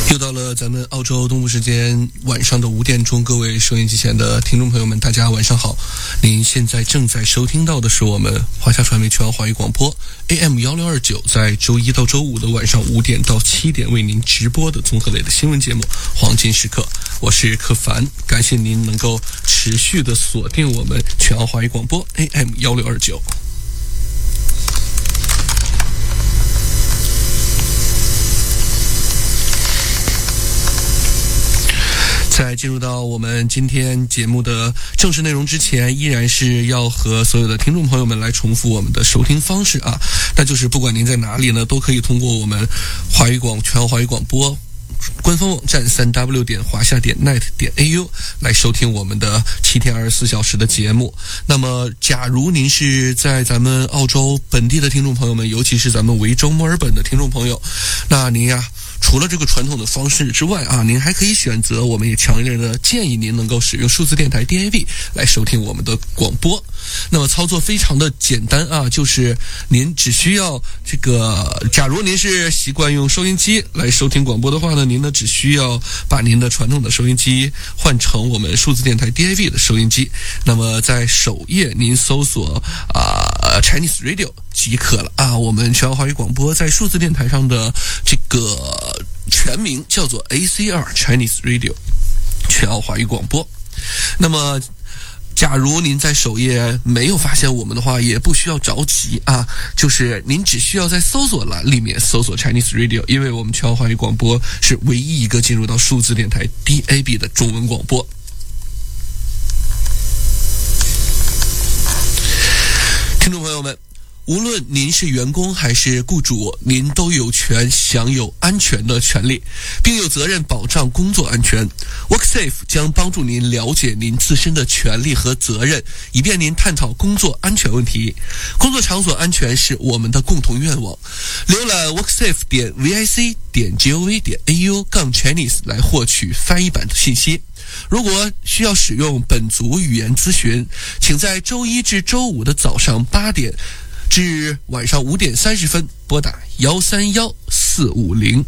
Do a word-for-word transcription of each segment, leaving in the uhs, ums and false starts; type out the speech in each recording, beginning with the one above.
又到了咱们澳洲东部时间晚上的五点钟，各位收音机前的听众朋友们，大家晚上好。您现在正在收听到的是我们华夏传媒全华语广播 A M 一六二九，在周一到周五的晚上五点到七点为您直播的综合类的新闻节目《黄金时刻》。我是柯凡，感谢您能够持续的锁定我们全华语广播 A M 一六二九。在进入到我们今天节目的正式内容之前，依然是要和所有的听众朋友们来重复我们的收听方式啊，那就是不管您在哪里呢，都可以通过我们华语广全华语广播官方网站 三 w 点华夏点 net 点 a u 来收听我们的七天二十四小时的节目。那么假如您是在咱们澳洲本地的听众朋友们，尤其是咱们维州墨尔本的听众朋友，那您呀除了这个传统的方式之外啊，您还可以选择，我们也强烈的建议您能够使用数字电台 D A B 来收听我们的广播。那么操作非常的简单啊，就是您只需要这个，假如您是习惯用收音机来收听广播的话呢，您呢只需要把您的传统的收音机换成我们数字电台 D A B 的收音机，那么在首页您搜索啊 Chinese Radio 即可了啊。我们全华语广播在数字电台上的这个全名叫做 A C R Chinese Radio 全澳华语广播。那么假如您在首页没有发现我们的话，也不需要着急啊，就是您只需要在搜索栏里面搜索 Chinese Radio， 因为我们全澳华语广播是唯一一个进入到数字电台 D A B 的中文广播。听众朋友们，无论您是员工还是雇主，您都有权享有安全的权利，并有责任保障工作安全。WorkSafe 将帮助您了解您自身的权利和责任，以便您探讨工作安全问题。工作场所安全是我们的共同愿望。浏览 worksafe 点 vic 点 gov 点 au 杠 Chinese 来获取翻译版的信息。如果需要使用本族语言咨询，请在周一至周五的早上八点至晚上五点三十分拨打幺三幺四五零。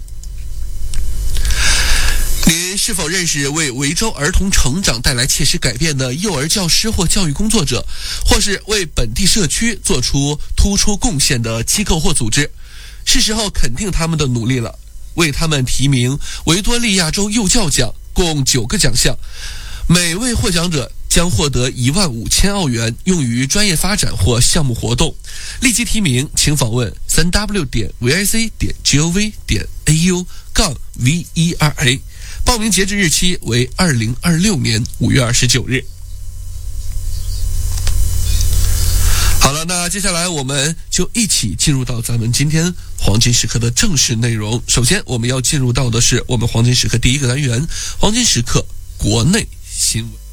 您是否认识为维州儿童成长带来切实改变的幼儿教师或教育工作者，或是为本地社区做出突出贡献的机构或组织？是时候肯定他们的努力了，为他们提名维多利亚州幼教奖，共九个奖项，每位获奖者将获得一万五千澳元，用于专业发展或项目活动。立即提名，请访问 三 w 点 vic 点 gov 点 au 杠 vera。报名截止日期为二零二六年五月二十九日。好了，那接下来我们就一起进入到咱们今天黄金时刻的正式内容。首先我们要进入到的是我们黄金时刻第一个单元，黄金时刻国内新闻。